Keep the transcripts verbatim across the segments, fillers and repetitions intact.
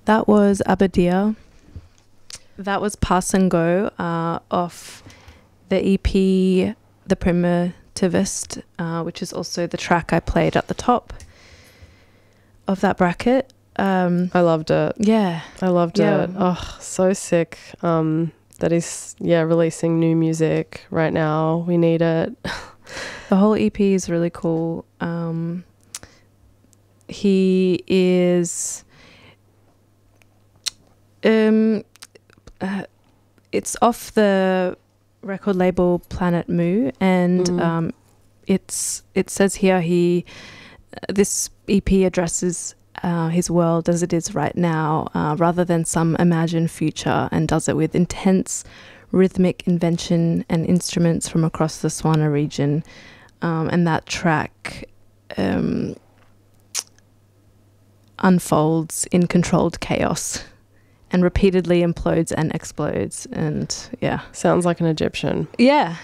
That was Abadia. That was Pass and Go uh, off the E P The Primitivist, uh, which is also the track I played at the top of that bracket. Um, I loved it. Yeah. I loved yeah. it. Oh, so sick um, that he's, yeah, releasing new music right now. We need it. The whole E P is really cool. Um, he is... Um, uh, it's off the record label Planet Mu, and Mm. um, it's it says here he this E P addresses uh, his world as it is right now, uh, rather than some imagined future, and does it with intense rhythmic invention and instruments from across the Swana region. Um, and that track um, unfolds in controlled chaos and repeatedly implodes and explodes. And yeah. Sounds like an Egyptian. Yeah.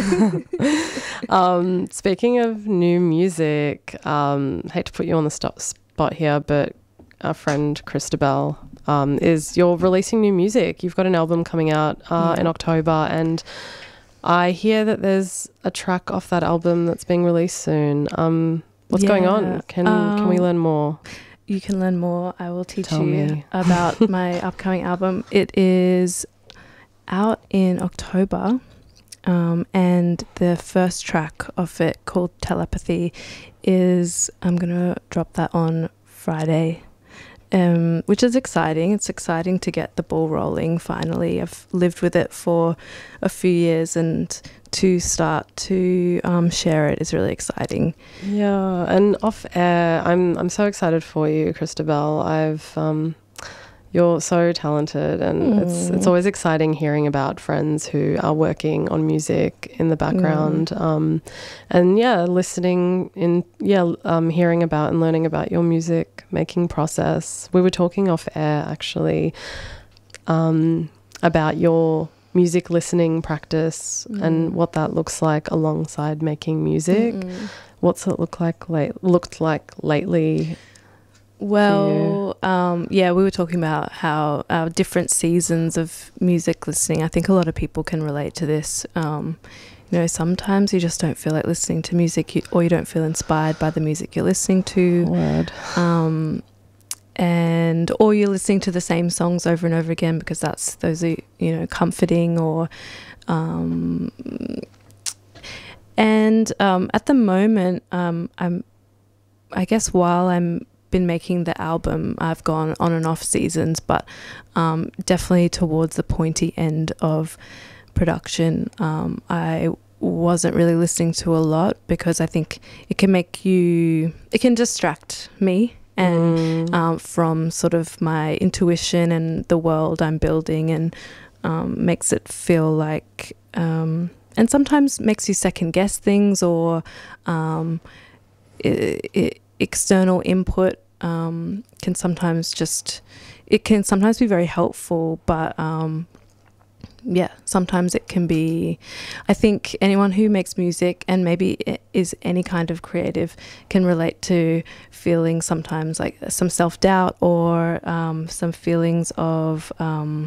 um, speaking of new music, um, hate to put you on the st- spot here, but our friend Christabel um, is, you're releasing new music. You've got an album coming out uh, yeah. in October, and I hear that there's a track off that album that's being released soon. Um, what's yeah. going on? Can um, can we learn more? You can learn more. I will teach Tell you me. about my upcoming album. It is out in October, um, and the first track of it, called Telepathy, is, I'm going to drop that on Friday, um, which is exciting. It's exciting to get the ball rolling finally. I've lived with it for a few years, and to start to um, share it is really exciting. Yeah, and off air, I'm I'm so excited for you, Christabel. I've um, you're so talented, and mm. it's it's always exciting hearing about friends who are working on music in the background, mm. um, and yeah, listening in, yeah, um, hearing about and learning about your music making process. We were talking off air actually um, about your music listening practice mm. and what that looks like alongside making music. Mm-mm. What's it look like late looked like lately? Well, um, yeah, we were talking about how our different seasons of music listening. I think a lot of people can relate to this. Um, you know, sometimes you just don't feel like listening to music, you, or you don't feel inspired by the music you're listening to. Word. Um, and or you're listening to the same songs over and over again because that's those are, you know, comforting, or um and um at the moment um I'm I guess while I'm been making the album, I've gone on and off seasons, but um definitely towards the pointy end of production, um I wasn't really listening to a lot because I think it can make you it can distract me and mm. um, from sort of my intuition and the world I'm building, and um, makes it feel like um, and sometimes makes you second guess things, or um, I- I- external input um, can sometimes just it can sometimes be very helpful, but um, yeah, sometimes it can be, I think anyone who makes music and maybe is any kind of creative can relate to feeling sometimes like some self-doubt, or um, some feelings of um,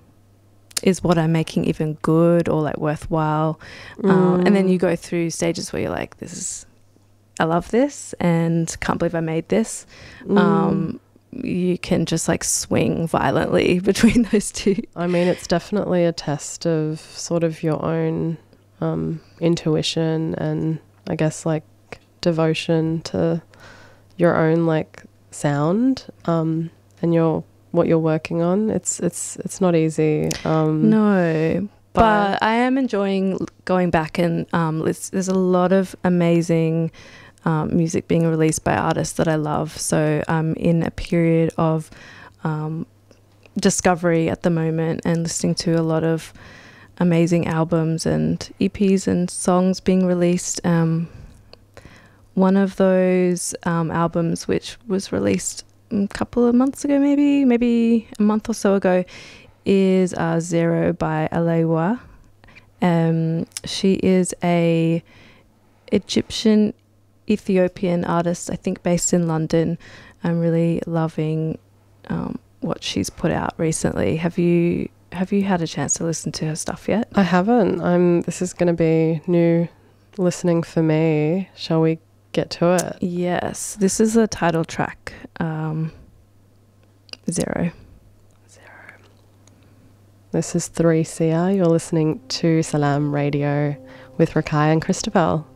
is what I'm making even good or like worthwhile, mm. uh, and then you go through stages where you're like, this is, I love this and can't believe I made this. Mm. Um, you can just like swing violently between those two. I mean, it's definitely a test of sort of your own um, intuition and I guess like devotion to your own like sound um, and your what you're working on. It's it's it's not easy. Um, no, but, but I am enjoying going back and um, there's, there's a lot of amazing Um, music being released by artists that I love. So I'm in a period of um, discovery at the moment and listening to a lot of amazing albums and E Ps and songs being released. Um, one of those um, albums, which was released a couple of months ago, maybe, maybe a month or so ago, is uh, Zero by Alewa. Um, she is a Egyptian Ethiopian artist, I think based in London. I'm really loving um, what she's put out recently. Have you have you had a chance to listen to her stuff yet? I haven't. I'm. This is going to be new listening for me. Shall we get to it? Yes. This is the title track, um, Zero. Zero. This is three C R. You're listening to Salam Radio with Rakai and Christabel.